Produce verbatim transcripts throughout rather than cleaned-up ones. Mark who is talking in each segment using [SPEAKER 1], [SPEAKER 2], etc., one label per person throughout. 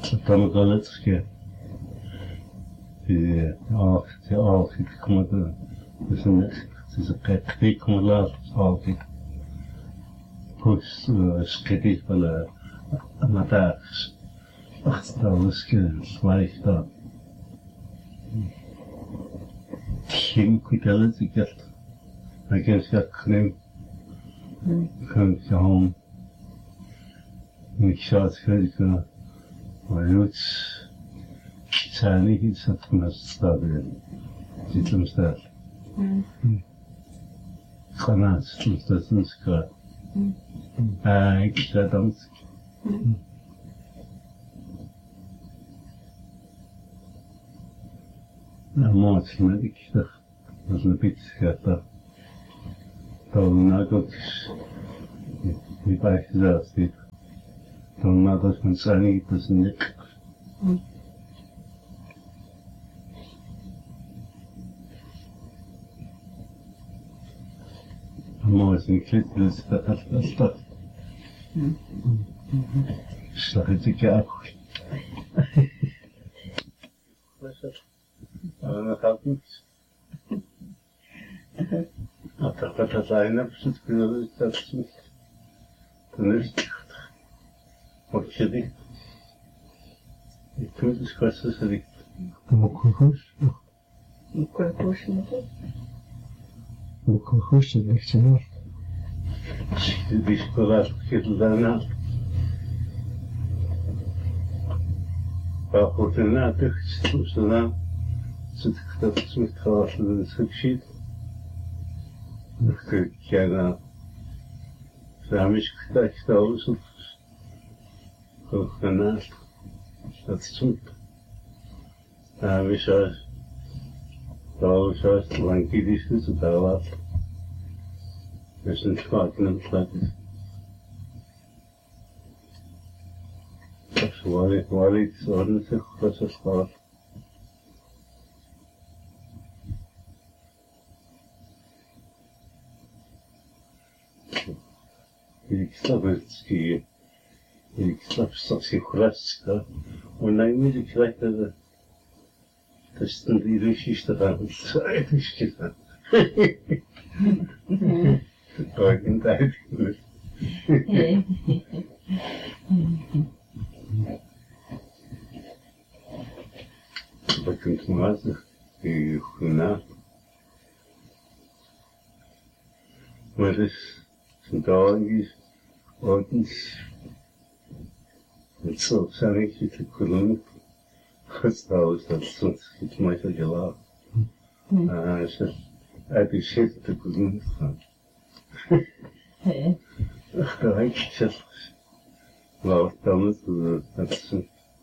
[SPEAKER 1] Там галецкие. И ах, те ах, ik kom er. Dus een, het is een kritiek om laat altijd. Pues skittig van de amateurs. Ach, dat was gelijk dat. Geen kwittelet, ik had. Ik heb het gekneemd. Ik heb het gehouden. Ik zou het gekneemd. Maar nu het zijn niet iets dat me staat in. Zit hem staat. Granaat, soms dat is een schaar. Ah, ik zei dan. Nou, mooi, maar ik dacht, dat is een beetje gaat dat. Dan nou ook niet bij gezegd heeft. Dan nou dat men zei niet, dat is niet. Mooi, een klit, dus dat is dat. Slag het ik ook. Dat gaat niet. Dat gaat dat zijn, dat is het kunnen, dat is niet. Dan is het goed. Wat je dit? Ik doe het kwestie dat ik.
[SPEAKER 2] Mokkogus?
[SPEAKER 3] Mokkogus moet het?
[SPEAKER 2] Mokkogus is echt zo.
[SPEAKER 1] Die is vooruit gekend daarna. Maar goed, daarna terug, soms daarna zit ik dat het met gehad in het schiet. Dan kijk jij naar. Daarom is ik dat ik daar was op. Ook daarnaast. Dat is goed. Daarom is er. Daarom is er lang kies is het daar wat. Dus een schaak in het slag is. Dat is waar ik, waar ik zo'n zich was het gehad. Ik snap het skiën. Ik snap straks je gras. Maar nee, moet ik zeggen dat dat is een illusie te gaan. Dat is eigenlijk gedaan. Dat kan ik niet uitgeven. Dat kunt maar zeggen. Je goed na. Maar het is een dag is ordens. Het zal zijn ik het kunnen. Het trouwens dat soms iets meer gelaat. Ah, ze uit die shit te kunnen gaan. Ach, dat ik zeg. Nou, dan is het zo.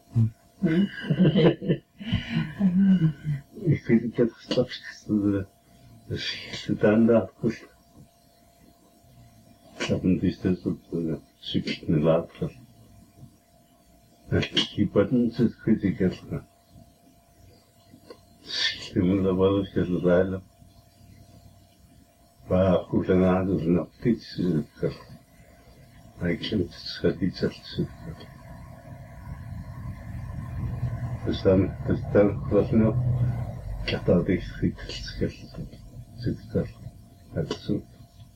[SPEAKER 1] Ik weet niet dat het straks de de dan daar goed. Dat een distance op de zoekje naar later. Die button zit kritisch gaan. Ik moet dat wel eens gaan rijden. Maar goed en aan is nog iets. Ik vind het schat iets als het. Dus dan, dus dan was nog. Ik had al die schiet, zit ik daar. Het is zo.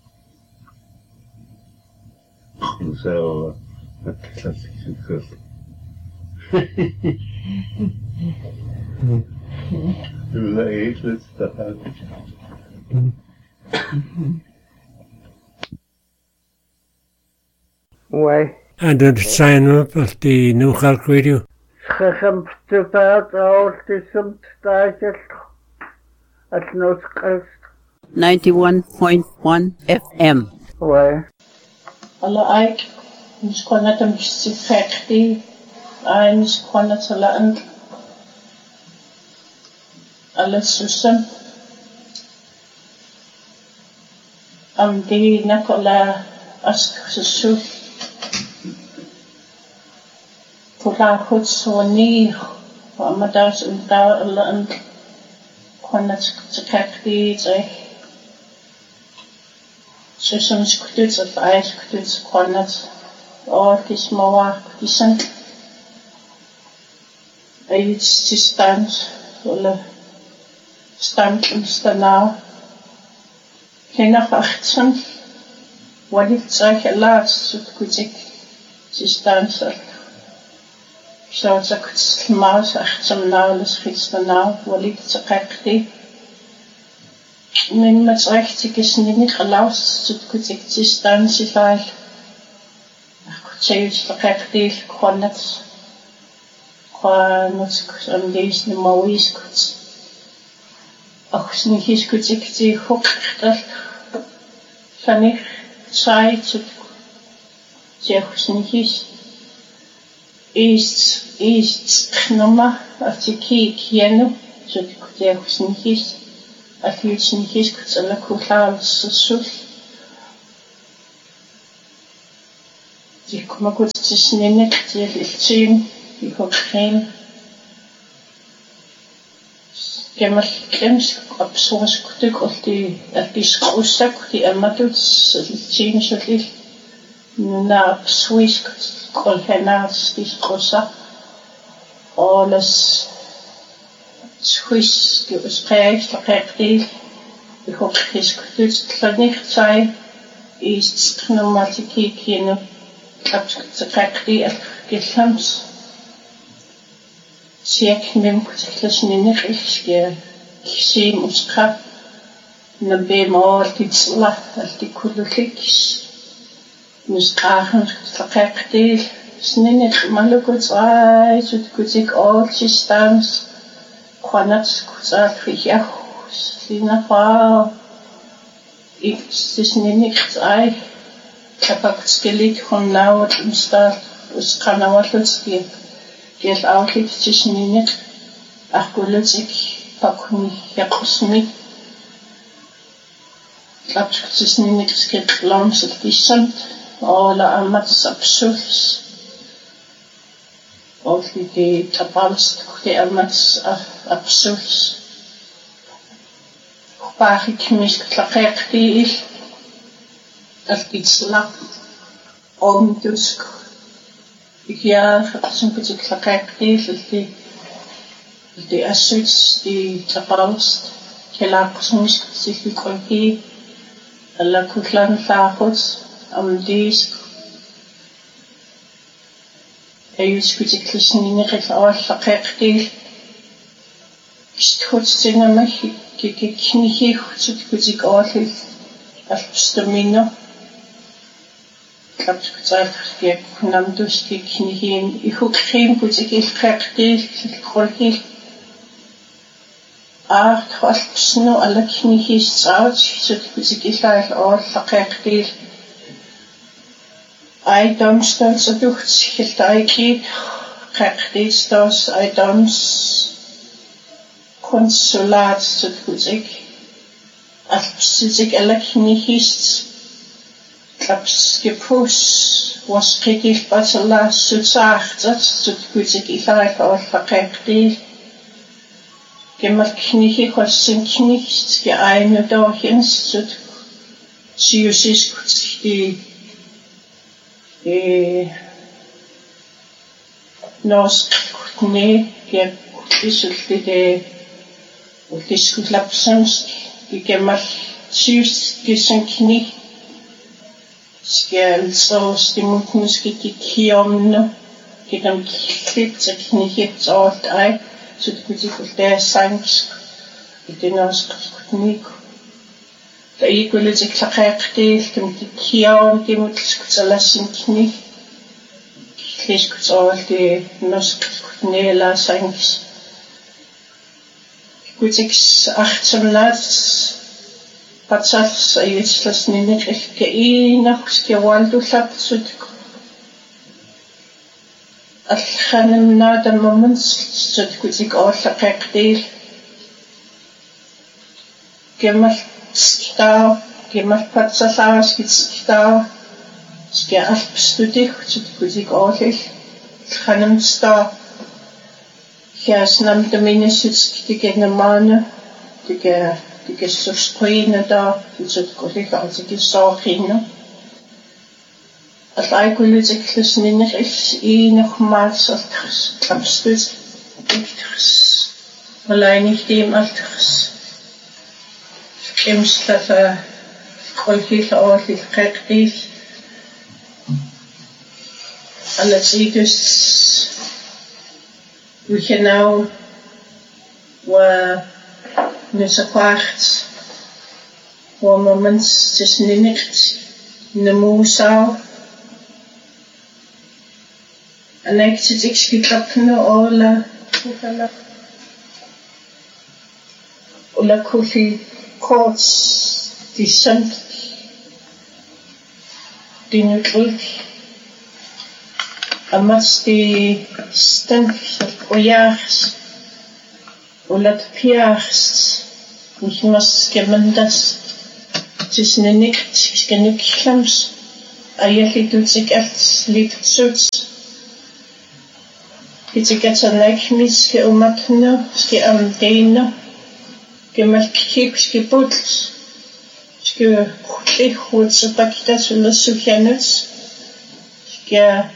[SPEAKER 1] Zo, het is het goed. Du var egentligen det här.
[SPEAKER 3] Why?
[SPEAKER 4] And did sign up at the New York Radio?
[SPEAKER 3] Schacham stupaat al tisum stajel. At Noordkust.
[SPEAKER 5] ninety-one point one F M.
[SPEAKER 3] Why?
[SPEAKER 6] Alla ik, mis kon het een sifekti. Ai mis kon het laten. Alles susam. Am die nakola ask susu. Pula goed so nie. Wa madas en daar laten. Kon het sifekti zeg. Susam skuts of ijs skuts kon het. Oh, het is maar wat. Het is een Eit til stand, eller stand stannar. Kender achtsen, wadit sig alat sutkutik til stand så. Så så kutmas achtsam navles khitsnav, wadit tsaqaqti. Men med rigtig snedig laus sutkutik til stand så fejl. Akutjus tsaqaqti kronat. Kronat som læsende mawiskut. Og sådan hiskutik til huktal. Fanny tried to Jehusnihis East East Knoma of the key Kiano to Jehusnihis at Husnihis Kutsala Kutla Sul. De kommer godt til snenne til et team i Hokkien. Gemmer glemsk opsorgskutik og de at de skrusak de amaduts team så lidt na swisk kolhenas de skrusak og las swisk spræg sprægdel i Hokkis kutik klanik sig i sknomatiki kino kapskakdi at geshams Siak nem kutiklasnini qilskia kisim usqa nabe maortitsla alti kullulikis nusqaahan taqaqtil snini malukuts ay sutkutik all systems qanat kutsal fiya sina pa istisnini qay kapaktskelik honnawat instal usqanawalutski Geld outlet til snine, akkurat pakuni yakusmi. Klapsk til snine skal lanse de samt, og la amat absurds. Og det tabalst, det amat absurds. Bare kemisk klakægdel, at dit slag om dusk. Ja, som på det klakægdel, det det er sødt, det tabalst, kælder kosmisk psykologi, eller kuklan faggods, om det er jo skudt klesnine rigtig over klakægdel. Stort tænder mig, gik knige, så det kunne ikke overleve, at stamina. Kapskutsak jeg kunamduski knihin i hukrim kutikil qaqdil qolhil ah khosnu ala knihi saut sut kutikil al all qaqdil ai domstol så ducht helt aiki qaqdil stos ai doms konsulat sut kutik al sitik ala knihist Kapskepus was kritisch batala sutsachtat sutkutik ilaik og faqaqdil gemmer knige kossen knigst ge eine dorchens sut siusis de eh nos kutne ge isulti de utiskutlapsens ge gemmer sius gesen knig Skal så stimulere skal de kiomne, de dem klip til knigget og ej, så det kunne ikke være sansk i den norske teknik. Der ikke ville det klare det, dem de kiom, de måtte skulle lade sin knig. Klisk så det norske teknik eller sansk. Det kunne ikke achtsom lades. Patsas ayetslas nini qilka'inaq skiawaldullap sutku alkhanimna dammaman sutkutik oorlaqeqdil gemal skitao gemal patsalaa skitskitao skialpstudik sutkutik oorlil alkhanimsta kiasnam damini sutskitikennamaana tika Det kan så sprine der, det så går det altså det så kende. At jeg kunne lidt klesne ikke i nok meget så kapstet. Allein nicht dem Alters. Skimstata, kolhil aortil qeqtil. Alatsitus. Wichenau. Wa nusaquart. Wa moments tis ninicht. Nemusau. Anektit ikskikapna ola. Ola kufi courts descent. Dinutrik. Amas di stank ojaars. Ola piaars. Ich muss gemendas. Tis ninikt, skenuklams. Ayeli dutsik ert liptsuts. Kitsikata nekmis ke umatno, ske amdeno. Gemalkik ske buts. Ske kuchlichwuts baktas ulla sukjanuts. Ske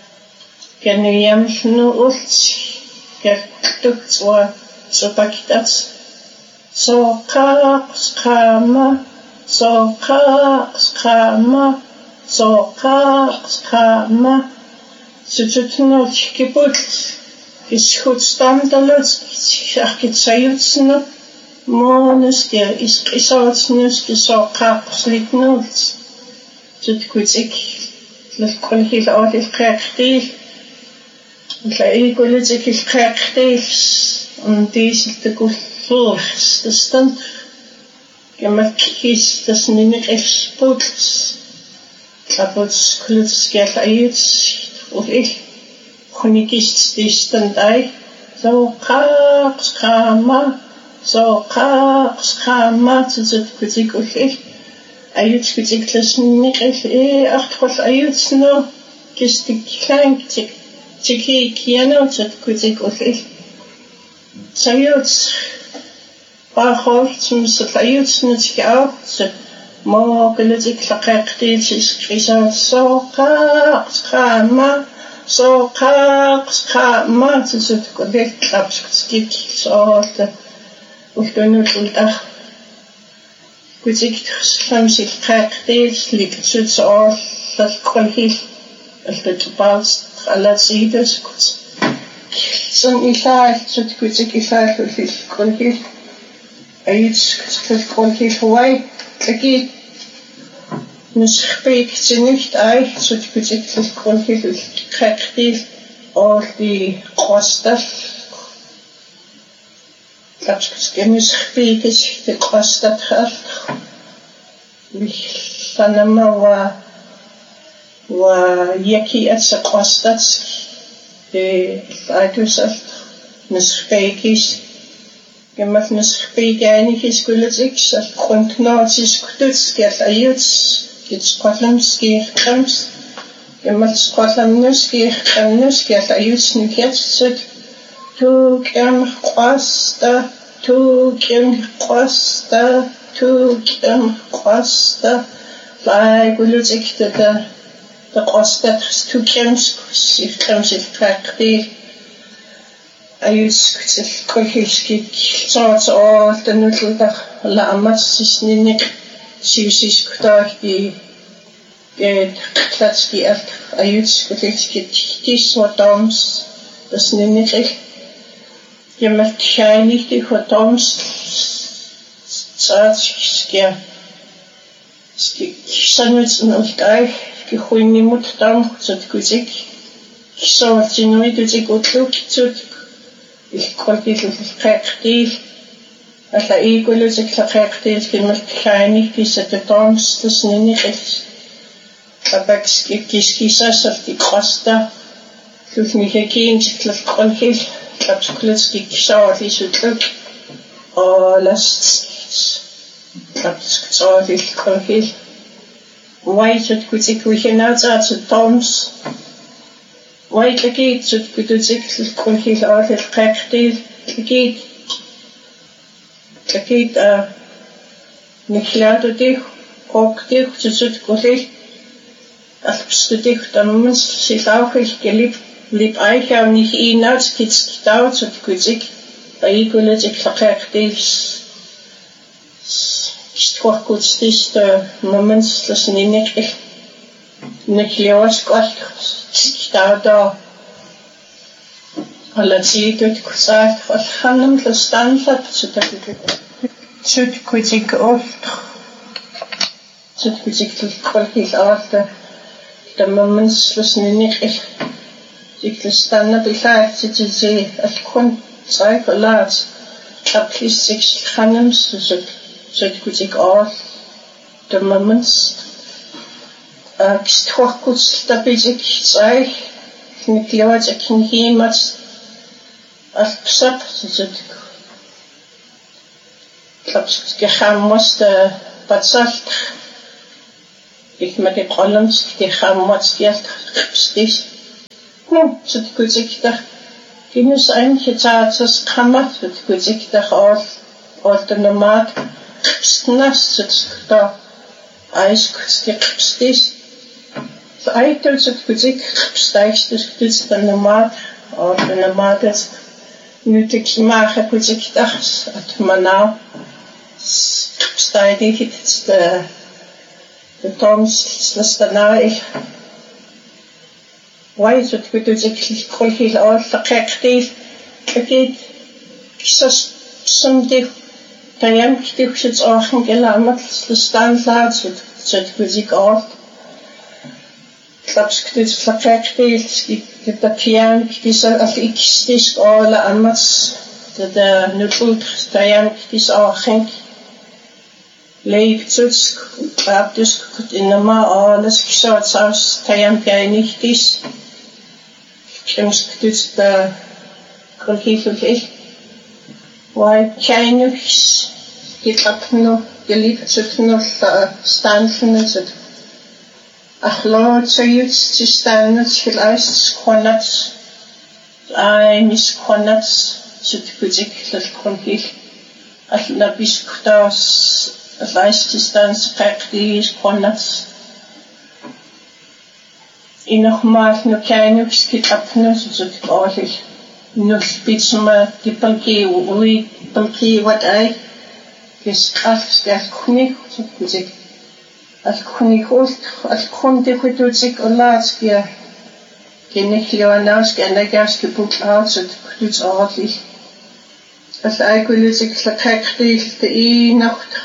[SPEAKER 6] genuyamsnu ults. Ske tukts wa baktas. So kaks kama. So kaks kama. So kaks kama. Sututnot gebult. Is goed standalos. Ach getsayutsno. Monus der is isatsnus de so kaks litnuts. Sut kutsik. Lef kolhil audil krektil. La egolit ik krektils. Und dies de gulfurs. De stand. Gemakis das ninig exputs. Kaputs kluts gert ayuts. Of ik chonigist die stand ei. So kaks kama. So kaks kama. So zut kutik of ik. Ayuts kutik das ninig ef. Eh, acht was ayuts no. Gistik klein tik. Tiki kiano. Zut kutik of ik. Sayuts. Bachholt zum Ayuts nutzik auch. Zut. Morgen ik laqaqtil is krisat so kaks kama. So kaks kama. Zut kutik klaps kutik so. Of donut ultach. Kutik samsik qaqtil likt zut so. Dat kolhil. Het bepaalt alatsides. Zo'n ilaar. Zut kutik ilaar kolhil. Ayuts kutik kolhil Hawaii. Again, Nuschbeek ze nicht ei, so die bezüglich Grundhilfe Kräfte or die Koster. Das Nuschbeek ist die Koster hat. Ich dann immer war war Yaki als Koster, die Leitusaf Nuschbeek ist. Gemacht Nuschbeek einiges gültig, das Grundnazis gutz, geht Ayuts. Geht Scotland, geht Krams. Gemacht Scotland nus, geht Krams, geht Ayuts nicht jetzt. Tu kem Kosta, tu kem Kosta, tu kem Kosta. Lai gültig, der der Kosta, tu Krams, sich Krams, sich Krakti. Ayuts kutsif kolhilskik saats aalt en utludag la amas is ninik siusis kudag di get klatski alt ayuts kutilskik tis wat dams das ninik ik je met shiny di wat dams saats skia skik sanuts en ultai gehoini mut dam zut kuzik saats jinoi kuzik utluk zut ich konnte es kräftig, als er egolos ich kräftig, ich muss klein, diese Dons, das nenne ich es. Aber es gibt Kisas auf die Kosta, durch mich ergehen, ich glaube, konnte ich, ich glaube, so kurz geschaut, ich so drück, oh, lasst es, ich glaube, es gesagt, ich konnte ich, weit hat gut sich, wo ich hinaus zu Dons, weit er geht, so gut er sich, das konnte ich auch, das kräftig, er geht, er geht, äh, nicht lade dich, hock dich, so gut konnte ich, als du dich, dann muss sich auch, ich geliebt, lieb euch auch nicht ihn, als geht's gedauert, so gut sich, Taikulet iklaqaqtiils Stvorkutstis moments las ninek neklios kwal stauda alla tidut kusat wal khanam stanfat sutakit sut kutik oft sut kutik kwalkil arta the moments las ninek ik stanna bilaat sitzi alkun cyclas aplis six khanam sut sut kutik all the moments uh stvorkuts tabizik sai neklios akin himat Alpsap, sut klaps gehamos de patsalt. Ik met de columns gehamos geld stis. No, sut kuzik da. Kinus ein getaats kammer, sut kuzik da al al de nomad. Snas sut da eis stis. So eitel sut kuzik steigst stis de nomad, al de nomad is nu te maken moet ik dacht dat maar nou sta je niet de de toms dat dan nou ik why is het goed dat ik kon heel al verkrijgt is het is soms kan je hem stuk het ogen gelaten de stand laat het zet muziek af klaps het verkrijgt is ik dat pian is als ik stis alle anders de de nutult pian is al geen leeft dus klapt dus in de ma alles gezet als pian pian niet is soms dus de kolkifel is why Chinese ik heb nog geliefd het nog stansen het Ach Lord, so you to stand at Philis Quanats, I miss Quanats, so to put it little config. At Nabis Kutas, at least to stand practice Quanats. In nog maar no kleine skit up no so to all it. No spits ma die palki, we palki what I guess asks that kunik, so to put it. Als konikost, als konde kutuzik olaskia, genechlianaus genegaske buklaatset kututs aardlich. Als eikulisik slakaktil de e nacht,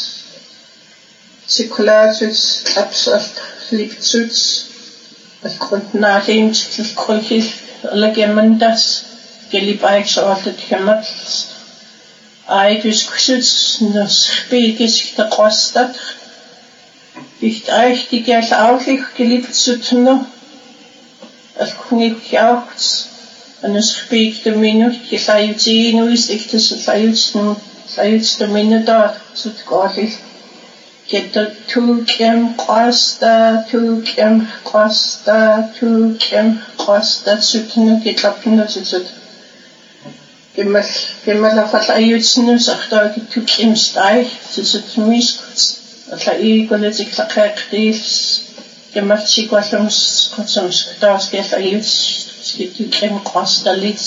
[SPEAKER 6] sikulaatsuts, absalt, liptsuts, als kontnadeemt, als kolkil, alle gemendas, gelibaiks altijd gematst. Eidus kusuts, nos spegis de kostat, Nicht euch die Geld auch geliebt zu tun, als König auch, und es spielt der Minute, die sei sie nur ist, ich das sei jetzt nur, sei jetzt der Minute da, so gar nicht. Geht der Tukem Costa, Tukem Costa, Tukem Costa zu tun, geht ab und das ist. Gemal, gemal auf der Jützen, sagt er, die Tukem Steich, das ist für mich kurz. Alla I gwneud i clacagdil gymaint si gwellwns gwellwns gdas gell a yws sgyd i gym gwasta lit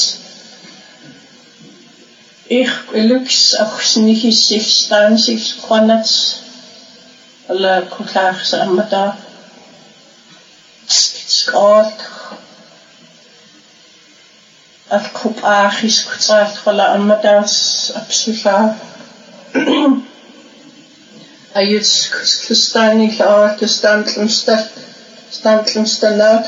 [SPEAKER 6] ich gwelwgs ach sy'n i hysil stan sy'n chwanat alla cwllach sa amada sgod al cwp ach is gwtalt chwala amada absolutla Ayuts Kristani laat de standlumstad standlumstad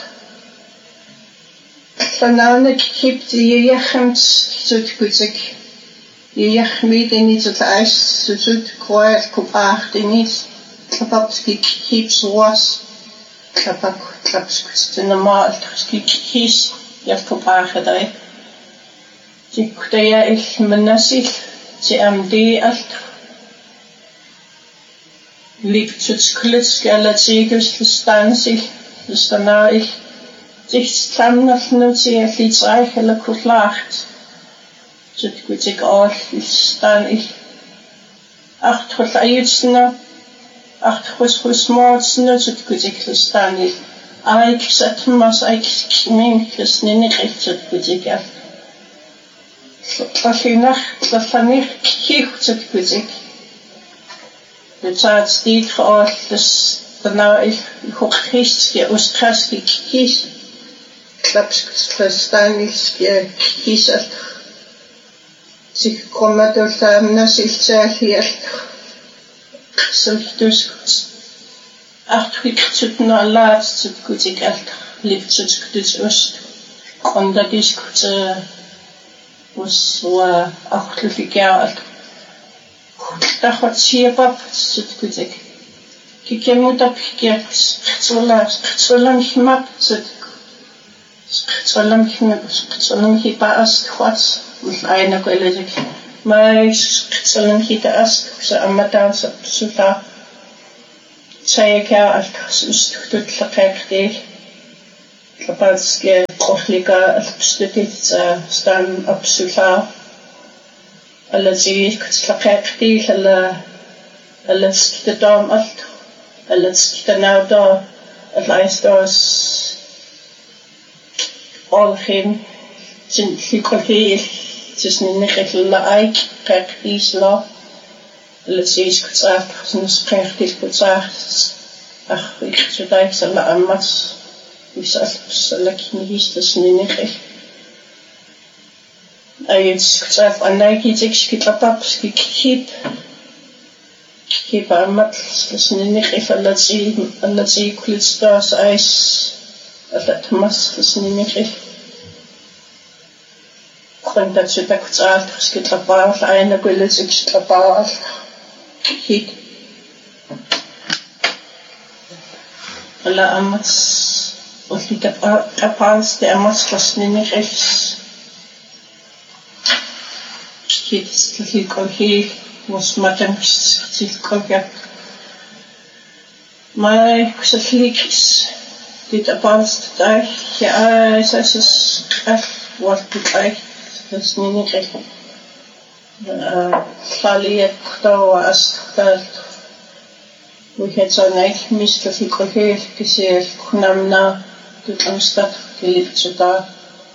[SPEAKER 6] Vanavond gibt die Jechens zoet kuzik Jech met in niet het ijs zoet kwijt kopacht in niet klapap skik keeps was klapap klaps de normaal skik kies ja kopacht daar die kudaya ik menasik die am die alt Liegt zu klitz galatigers distanzig, dus daarna ik zich stamnaf nutzi a liedreich eller kutlacht. Zut goed ik al staan ik acht goed ayutsna, acht goed goed smartsna, zut goed ik staan ik. Aik zat mas aik min klis ninik zut goed ik af. Tllinach, tllanich kiwtad gwysig. Rytad styd choll, dys dyna i'ch hwchysgi, wsgasgi kis. Klapsgystan i'ch kis alt. Sig komadol tamnas iltsal i alt. Sylgdus ach hwchtud na lad tyd gwysig alt. Liftud gwdus wst. Konda diskt was wa achtel figaal da hat siebab sut gudek kikemut op kiket tsola tsolam himap sut tsolam himap tsolam hipas khwats mit einer geledig mai tsolam hitas sa amata sa suta tsayka al ustut laqaqti Kapalske kohlika alpstutit stan absola allazi kslaqaqti alla allaskitadam alt allaskitanauda allaistos olhin sin likolhi tisninnikhilla aik qaqisla allazi sktsat sinusqaqti sktsat ach ikhtsudaik sala ammas Is lekker niet te snijden. Hij schrijft aan mij iets ik schiet op schiet kip. Kip aan mat te snijden. Ik laat zien laat zien klitstas ijs. Dat mas te snijden. Kon dat je dat schrijft schiet op af een gulle ik schiet op af. Kip. Alla amas Und die Kapals der Amastas nämlich ist. Jetzt die Kolhe muss man dann sich kolge. Mai kusaflikis die Kapals da ja es ist kraft was gleich das nämlich recht. Äh Fali da was da wo ich jetzt auch nicht misst die Kolhe gesehen kunamna Amstad gelebt zu da.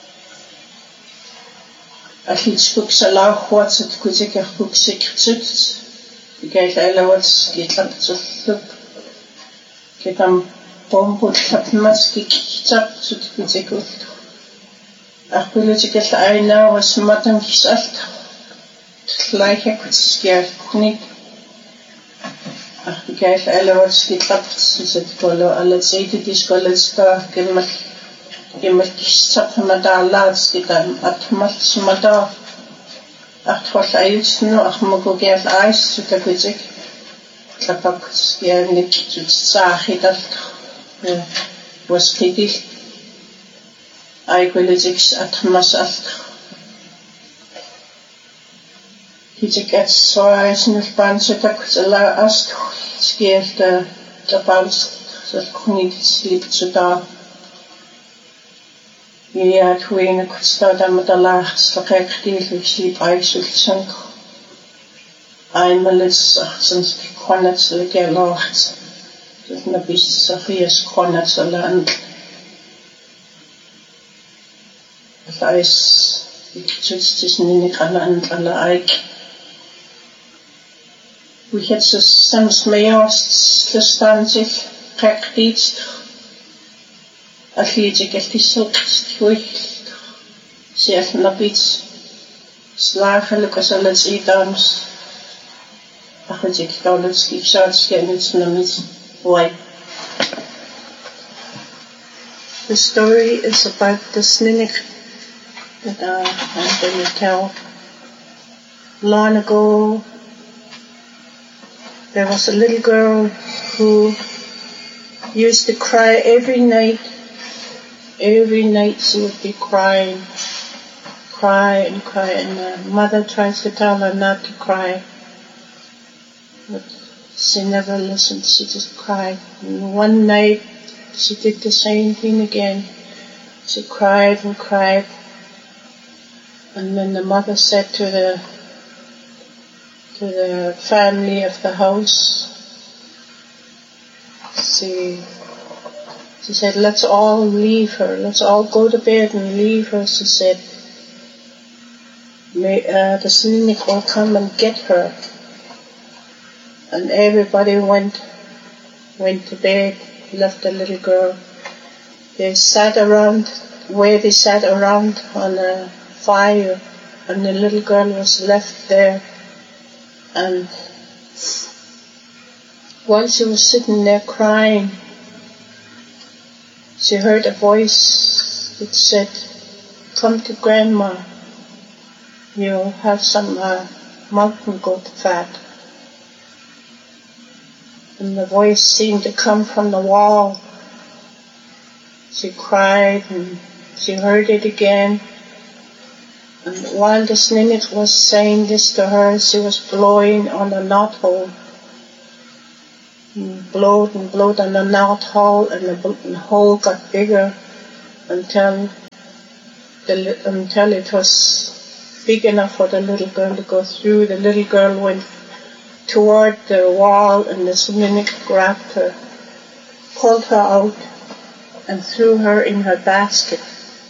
[SPEAKER 6] Als iets boek zal ook wat het kuzik er boek zeker zit. Ik kijk alle wat geht lang zu flip. Ik am bombo hat mas gekickt zu kuzik gut. Ach kuzik ist einer was man dann gesagt. Gleiche kuzik ja nicht. Ach, ik kijk alle wat geht lang zu zit volle alle zeiden die skolles da gemacht. Immert kisat mada lads ditan atmat smada ach was ayus no ach mago gef ais suta kuzik klapak ja nik zu sahi dat was kidil ay kulik atmas alt kizik at so is no span suta kusala ast skielt da paus so kunit slip suta Ja, ik weet niet wat staat daar met de laagste gekregen, zie eigenlijk zijn. Einmal is achtzens kon het zo lekker lacht. Dus een beetje zo vies kon het zo land. Het is, ik zit is niet aan land alle eik. We het zo soms mee als de stand zich gekregen. Alli ik echt die zocht goed zelf naar iets slagelijk als alles idams ach ik kan het schip zout niet naar iets why the story is about the snake that uh, I'm going to tell. Long ago there was a little girl who used to cry every night. Every night she would be crying, cry and cry, and her mother tries to tell her not to cry, but she never listened, she just cried. And one night she did the same thing again. She cried and cried, and then the mother said to the to the family of the house, she She said, let's all leave her. Let's all go to bed and leave her, she said. may, uh, the Sninik will come and get her. And everybody went, went to bed, left the little girl. They sat around, where they sat around on a fire, and the little girl was left there. And while she was sitting there crying, she heard a voice that said, "Come to Grandma, you'll have some uh, mountain goat fat." And the voice seemed to come from the wall. She cried and she heard it again. And while the Sninik was saying this to her, she was blowing on the knothole. And blowed and blowed on the knothole, and the hole got bigger until the, until it was big enough for the little girl to go through. The little girl went toward the wall, and the Sninik grabbed her, pulled her out, and threw her in her basket.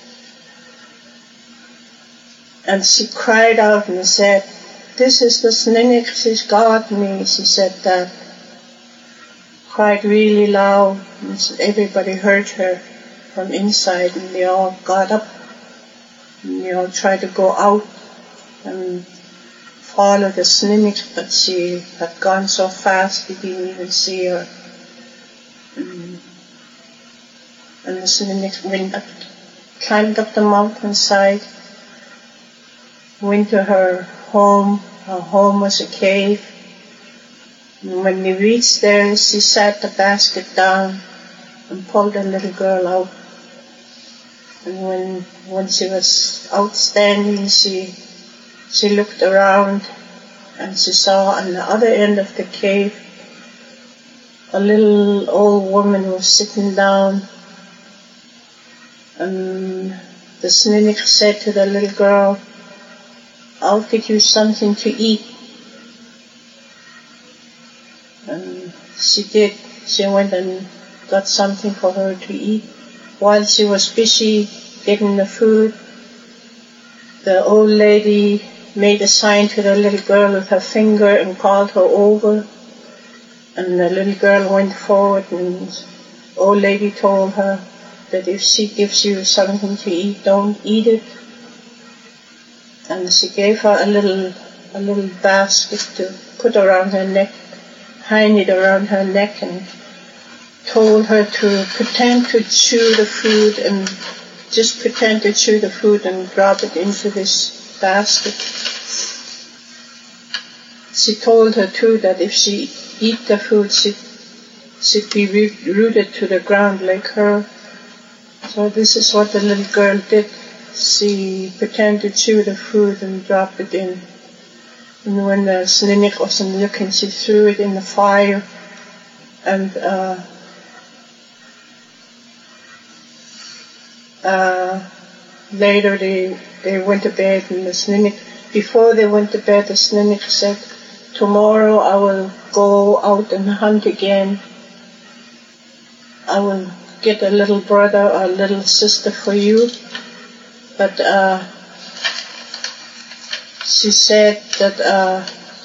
[SPEAKER 6] And she cried out and said, "This is the Sninik, she's got me," she said that. Cried really loud, and everybody heard her from inside, and they all got up, and they all tried to go out and follow the Sninik, but she had gone so fast they didn't even see her. And, and the Sninik went up, climbed up the mountainside, went to her home. Her home was a cave. And when they reached there, she sat the basket down and pulled the little girl out. And when when she was outstanding, she she looked around, and she saw on the other end of the cave a little old woman was sitting down. And the Sninik said to the little girl, "I'll get you something to eat." And she did. She went and got something for her to eat. While she was busy getting the food, the old lady made a sign to the little girl with her finger and called her over. And the little girl went forward, and the old lady told her that if she gives you something to eat, don't eat it. And she gave her a little, a little basket to put around her neck, hang it around her neck, and told her to pretend to chew the food, and just pretend to chew the food and drop it into this basket. She told her too that if she eat the food, she'd, she'd be rooted to the ground like her. So this is what the little girl did. She pretended to chew the food and dropped it in. And when the Sninik wasn't looking, she threw it in the fire. And uh, uh, later they they went to bed, and the Sninik, before they went to bed, the Sninik said, "Tomorrow I will go out and hunt again. I will get a little brother or a little sister for you." But uh, she said that uh,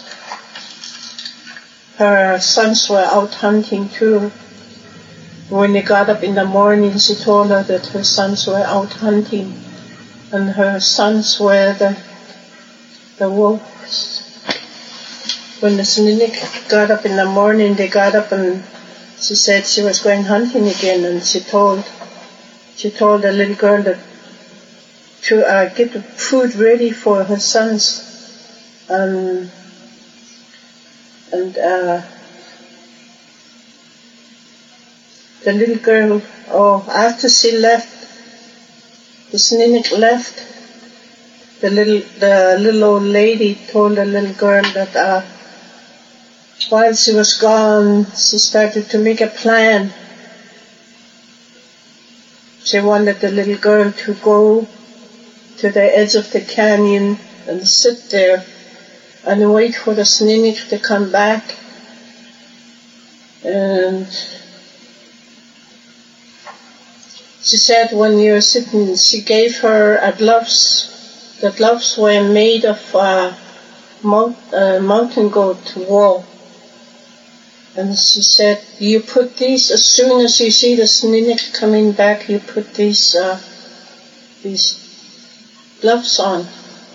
[SPEAKER 6] her sons were out hunting too. When they got up in the morning, she told her that her sons were out hunting, and her sons were the the wolves. When the Sninik got up in the morning, they got up, and she said she was going hunting again, and she told she told the little girl that to uh, get the food ready for her sons. Um, and uh, the little girl, oh, after she left, the Sninik left, the little the little old lady told the little girl that uh, while she was gone, she started to make a plan. She wanted the little girl to go to the edge of the canyon and sit there and wait for the Sninik to come back. And she said when you're sitting, she gave her a gloves The gloves were made of uh, mount, uh, mountain goat wool. And she said, you put these, as soon as you see the Snuneyx coming back, you put these uh, these gloves on.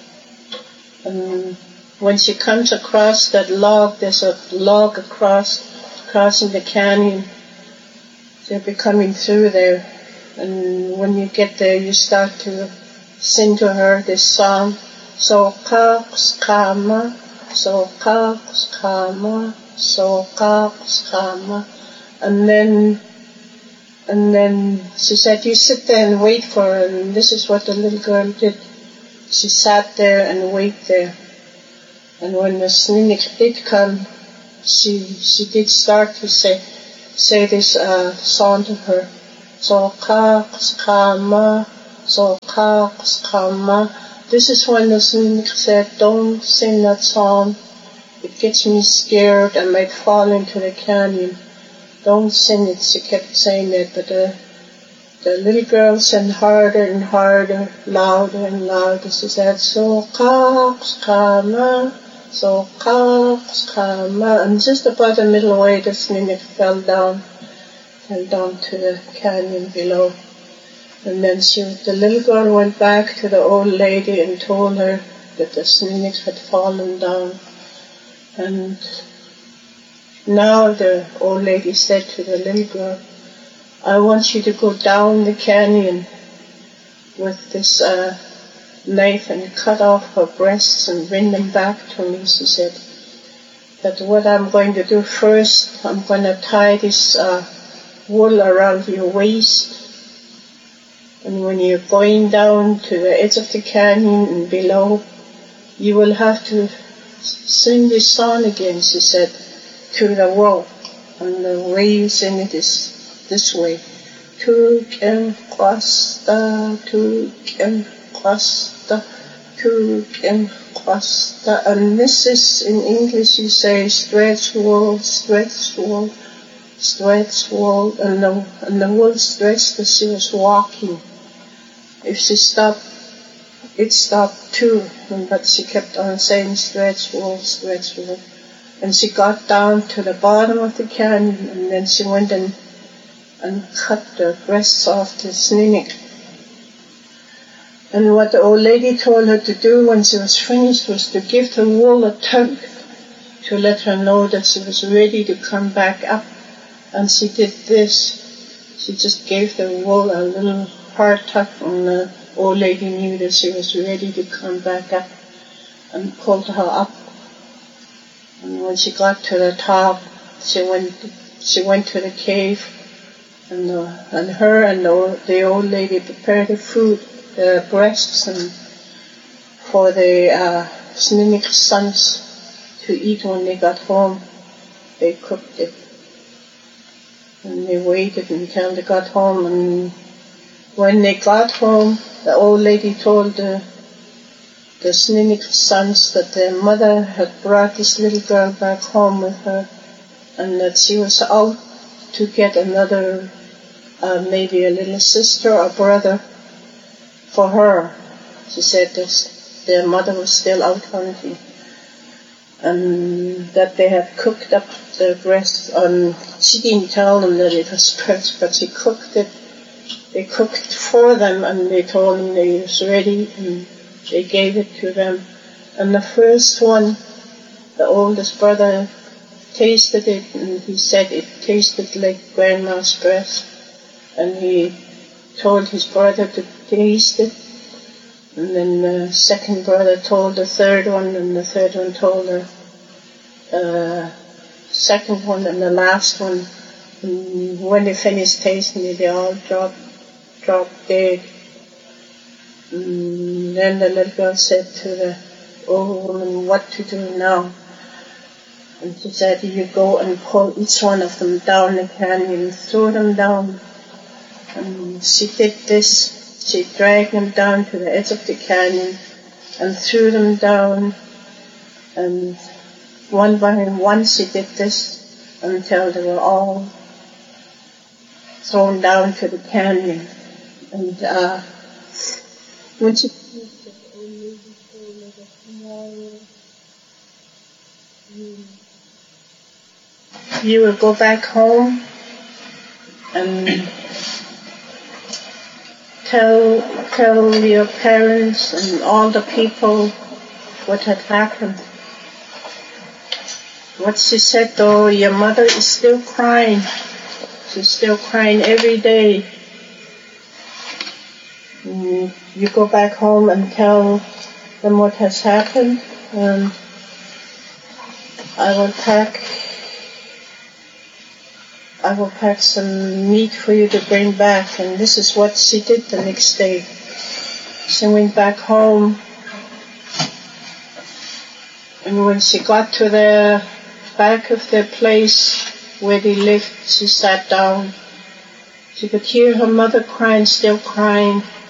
[SPEAKER 6] And when she comes across that log, there's a log across, crossing the canyon. They'll be coming through there. And when you get there, you start to sing to her this song. So kax kama, so kax kama, so kax kama. And then, and then she said, you sit there and wait for her. And this is what the little girl did. She sat there and waited there. And when the Snuneyx did come, she she did start to say say this uh, song to her. So kax kama, so kax kama. This is when the Snuneyx said, don't sing that song. It gets me scared. I might fall into the canyon. Don't sing it. She kept saying it, but the the little girl sang harder and harder, louder and louder. She said, so kax kama. So kax kama, and just about the middle way, the Snuneyx fell down, fell down to the canyon below. And then she, the little girl went back to the old lady and told her that the Snuneyx had fallen down. And now the old lady said to the little girl, I want you to go down the canyon with this uh, knife and cut off her breasts and bring them back to me, she said. That what I'm going to do first, I'm going to tie this uh, wool around your waist. And when you're going down to the edge of the canyon and below, you will have to sing this song again, she said, to the world. And the way you sing it is this way. Tuk em kwasta, tuk em kwasta, tuk em kwasta. And this is, in English you say, stretch wool, stretch wool, stretch wool. And the, and the wool stretched as she was walking. If she stopped, it stopped too. But she kept on saying, stretch wool, stretch wool. And she got down to the bottom of the canyon, and then she went and and cut the breasts off the Snuneyx. And what the old lady told her to do when she was finished was to give the wool a tug to let her know that she was ready to come back up. And she did this. She just gave the wool a little hard tug, and the old lady knew that she was ready to come back up, and pulled her up. And when she got to the top, she went she went to the cave. And, uh, and her and the, the old lady prepared the food, the breasts, and for the uh, Snuneyx sons to eat when they got home. They cooked it. And they waited until they got home. And when they got home, the old lady told the, the Snuneyx sons that their mother had brought this little girl back home with her, and that she was out to get another Uh, maybe a little sister or brother for her. She said that their mother was still out hunting, and that they had cooked up the breast. Um, she didn't tell them that it was breast, but she cooked it. They cooked for them, and they told them that it was ready, and they gave it to them. And the first one, the oldest brother, tasted it, and he said it tasted like grandma's breast. And he told his brother to taste it. And then the second brother told the third one, and the third one told the uh, second one, and the last one. And when they finished tasting it, they all dropped, dropped dead. And then the little girl said to the old woman, what to do now? And she said, you go and pull each one of them down the canyon, throw them down. And she did this. She dragged them down to the edge of the canyon and threw them down. And one by one she did this until they were all thrown down to the canyon. And uh, when she finished, the old lady you will go back home and tell tell your parents and all the people what had happened. What she said though, your mother is still crying. She's still crying every day. And you go back home and tell them what has happened, and I will pack I will pack some meat for you to bring back. And this is what she did the next day. She went back home, and when she got to the back of the place where they lived, she sat down. She could hear her mother crying, still crying.